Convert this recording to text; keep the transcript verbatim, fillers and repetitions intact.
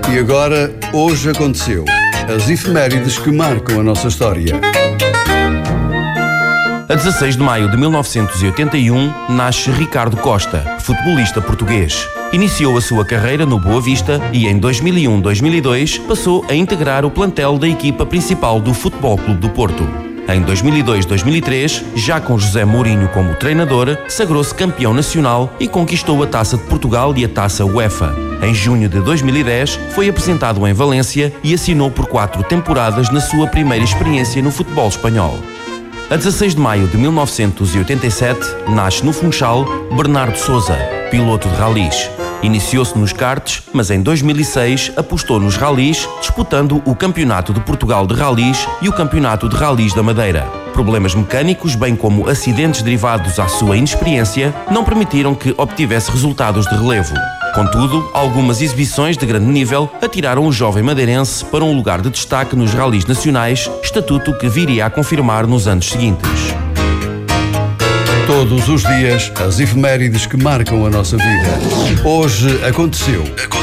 E agora, hoje aconteceu. As efemérides que marcam a nossa história. A dezasseis de maio de mil novecentos e oitenta e um, nasce Ricardo Costa, futebolista português. Iniciou a sua carreira no Boa Vista e em dois mil e um a dois mil e dois passou a integrar o plantel da equipa principal do Futebol Clube do Porto. Em dois mil e dois a dois mil e três, já com José Mourinho como treinador, sagrou-se campeão nacional e conquistou a Taça de Portugal e a Taça UEFA. Em junho de dois mil e dez, foi apresentado em Valência e assinou por quatro temporadas na sua primeira experiência no futebol espanhol. A dezasseis de maio de mil novecentos e oitenta e sete, nasce no Funchal Bernardo Sousa, piloto de ralis. Iniciou-se nos karts, mas em dois mil e seis apostou nos ralis, disputando o Campeonato de Portugal de Ralis e o Campeonato de Ralis da Madeira. Problemas mecânicos, bem como acidentes derivados à sua inexperiência, não permitiram que obtivesse resultados de relevo. Contudo, algumas exibições de grande nível atiraram o jovem madeirense para um lugar de destaque nos ralis nacionais, estatuto que viria a confirmar nos anos seguintes. Todos os dias, as efemérides que marcam a nossa vida. Hoje aconteceu.